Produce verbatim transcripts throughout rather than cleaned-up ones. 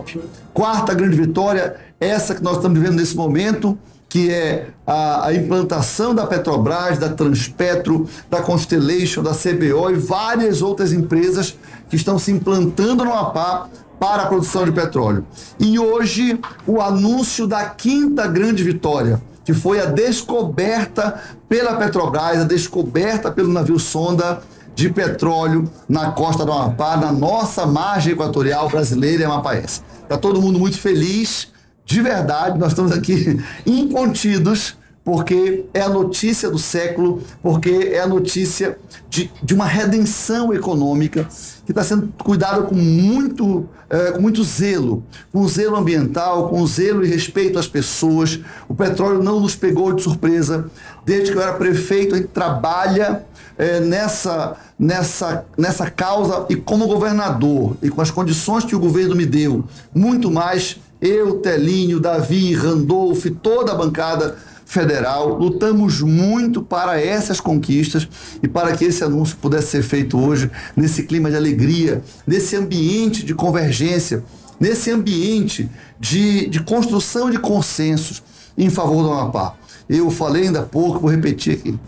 top. Quarta grande vitória, essa que nós estamos vivendo nesse momento, que é a, a implantação da Petrobras, da Transpetro, da Constellation, da C B O e várias outras empresas que estão se implantando no Amapá para a produção de petróleo. E hoje, o anúncio da quinta grande vitória, que foi a descoberta pela Petrobras, a descoberta pelo navio sonda de petróleo na costa do Amapá, na nossa margem equatorial brasileira e amapaense. Está todo mundo muito feliz, de verdade, nós estamos aqui incontidos, porque é a notícia do século, porque é a notícia de, de uma redenção econômica que está sendo cuidada com muito, é, com muito zelo, com zelo ambiental, com zelo e respeito às pessoas. O petróleo não nos pegou de surpresa. Desde que eu era prefeito, a gente trabalha é, nessa, nessa, nessa causa, e como governador, e com as condições que o governo me deu, muito mais, eu, Telinho, Davi, Randolph, toda a bancada federal, lutamos muito para essas conquistas e para que esse anúncio pudesse ser feito hoje, nesse clima de alegria, nesse ambiente de convergência, nesse ambiente de, de construção de consensos em favor do Amapá. Eu falei ainda há pouco, vou repetir aqui.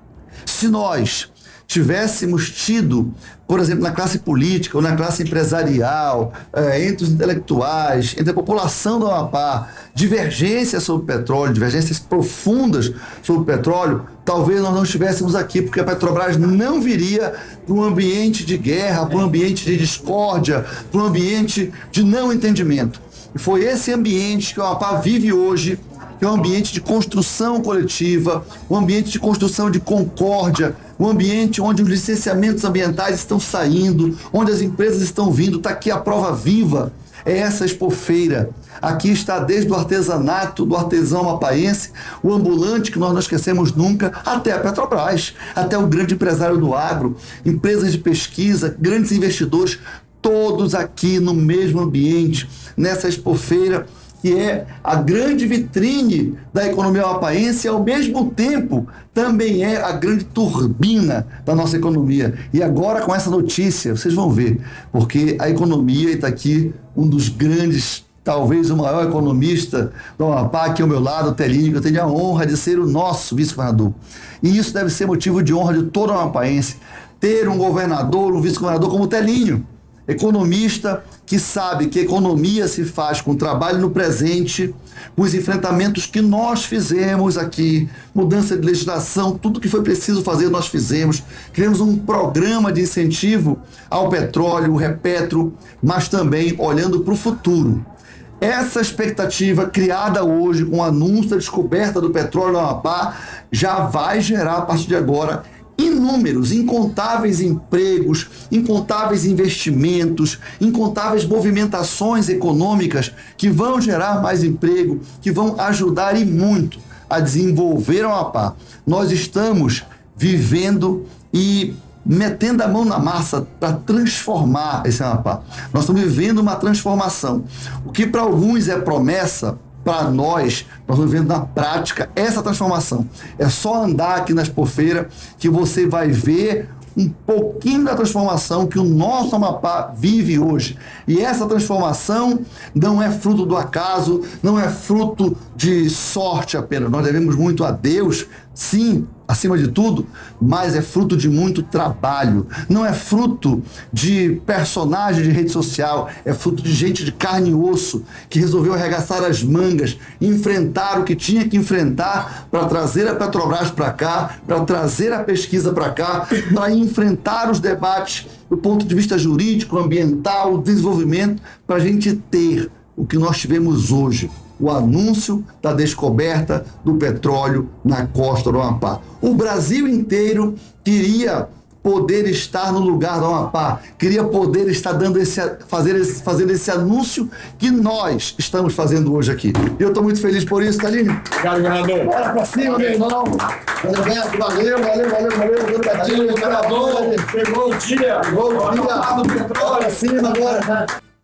Se nós tivéssemos tido, por exemplo, na classe política ou na classe empresarial, é, entre os intelectuais, entre a população do Amapá, divergências sobre o petróleo, divergências profundas sobre o petróleo, talvez nós não estivéssemos aqui, porque a Petrobras não viria para um ambiente de guerra, para um ambiente de discórdia, para um ambiente de não entendimento. E foi esse ambiente que o Amapá vive hoje, que é um ambiente de construção coletiva, um ambiente de construção de concórdia, um ambiente onde os licenciamentos ambientais estão saindo, onde as empresas estão vindo. Está aqui a prova viva, é essa expofeira. Aqui está desde o artesanato, do artesão amapaense, o ambulante, que nós não esquecemos nunca, até a Petrobras, até o grande empresário do agro, empresas de pesquisa, grandes investidores, todos aqui no mesmo ambiente, nessa expofeira, que é a grande vitrine da economia amapaense e, ao mesmo tempo, também é a grande turbina da nossa economia. E agora, com essa notícia, vocês vão ver, porque a economia, está aqui um dos grandes, talvez o maior economista do Amapá, aqui ao meu lado, o Telinho, que eu tenho a honra de ser o nosso vice-governador. E isso deve ser motivo de honra de todo amapaense, ter um governador, um vice-governador como o Telinho, economista que sabe que economia se faz com trabalho no presente, com os enfrentamentos que nós fizemos aqui, mudança de legislação, tudo que foi preciso fazer nós fizemos. Criamos um programa de incentivo ao petróleo, o Repetro, mas também olhando para o futuro. Essa expectativa criada hoje com o anúncio da descoberta do petróleo no Amapá já vai gerar, a partir de agora, inúmeros, incontáveis empregos, incontáveis investimentos, incontáveis movimentações econômicas que vão gerar mais emprego, que vão ajudar e muito a desenvolver o Amapá. Nós estamos vivendo e metendo a mão na massa para transformar esse Amapá. Nós estamos vivendo uma transformação. O que para alguns é promessa, para nós, nós estamos vendo na prática essa transformação. É só andar aqui na expofeira que você vai ver um pouquinho da transformação que o nosso Amapá vive hoje. E essa transformação não é fruto do acaso, não é fruto de sorte apenas. Nós devemos muito a Deus, sim, acima de tudo, mas é fruto de muito trabalho. Não é fruto de personagem de rede social, é fruto de gente de carne e osso que resolveu arregaçar as mangas, enfrentar o que tinha que enfrentar para trazer a Petrobras para cá, para trazer a pesquisa para cá, para enfrentar os debates do ponto de vista jurídico, ambiental, desenvolvimento, para a gente ter o que nós tivemos hoje. O anúncio da descoberta do petróleo na costa do Amapá. O Brasil inteiro queria poder estar no lugar do Amapá, queria poder estar dando esse, fazer esse, fazendo esse anúncio que nós estamos fazendo hoje aqui. E eu estou muito feliz por isso, Telinho. Obrigado, governador. Bora pra cima, meu irmão. Valeu, valeu, valeu, valeu, valeu. Valeu, governador. Chegou o dia. Chegou o dia. Bora pra cima agora.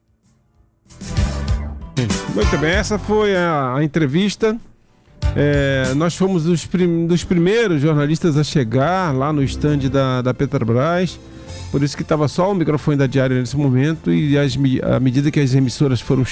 Muito bem, essa foi a, a entrevista. É, nós fomos dos, prim, dos primeiros jornalistas a chegar lá no estande da, da Petrobras, por isso que estava só o microfone da Diário nesse momento, e as, à medida que as emissoras foram